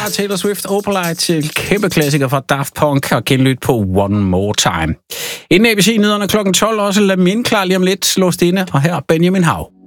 Taylor Swift Opalite til kæmpe klassiker fra Daft Punk og genlyt på One More Time. Inden ABC-nyhederne kl. 12 også Lamin klar lige om lidt, låst inde, og her Benjamin Hav.